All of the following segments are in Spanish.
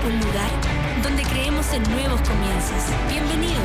un lugar donde creemos en nuevos comienzos. Bienvenidos.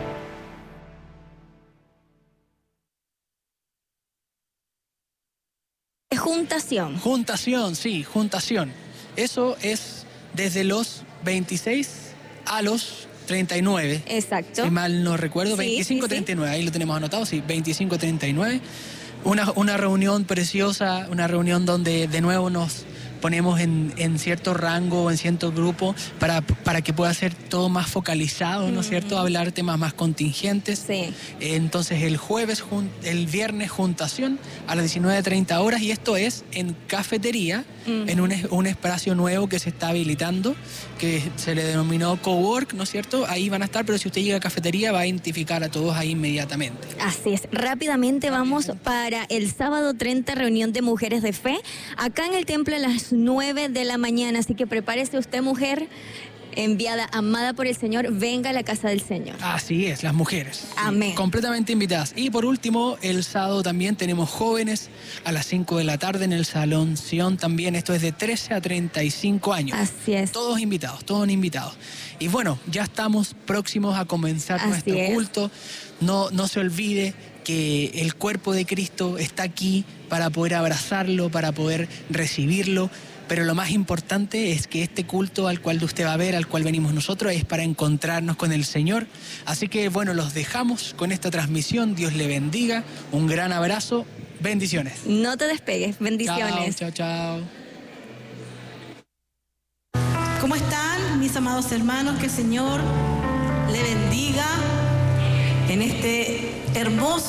Juntación. Juntación, sí, juntación. Eso es desde los 26 a los 39. Exacto. Si mal no recuerdo, Sí, 25-39, ahí lo tenemos anotado, sí, 25-39. Una reunión preciosa, una reunión donde de nuevo nos ponemos en cierto rango, en cierto grupo, para que pueda ser todo más focalizado, ¿no es cierto? Hablar temas más contingentes. Sí. Entonces el viernes juntación a las 19:30 horas, y esto es en cafetería, en un espacio nuevo que se está habilitando, que se le denominó Cowork, ¿no es cierto? Ahí van a estar, pero si usted llega a cafetería va a identificar a todos ahí inmediatamente. Así es. Rápidamente vamos para el sábado 30, reunión de mujeres de fe, acá en el templo a las 9 de la mañana. Así que prepárese usted, mujer enviada, amada por el Señor, venga a la casa del Señor. Así es, las mujeres. Amén. Sí, completamente invitadas. Y por último, el sábado también tenemos jóvenes a las 5 de la tarde en el Salón Sion también. Esto es de 13 a 35 años. Así es. Todos invitados, todos invitados. Y bueno, ya estamos próximos a comenzar nuestro culto. No se olvide que el cuerpo de Cristo está aquí para poder abrazarlo, para poder recibirlo. Pero lo más importante es que este culto al cual usted va a ver, al cual venimos nosotros, es para encontrarnos con el Señor. Así que bueno, los dejamos con esta transmisión. Dios le bendiga. Un gran abrazo. Bendiciones. No te despegues. Bendiciones. Chao, chao, chao. ¿Cómo están, mis amados hermanos? Que el Señor le bendiga en este hermoso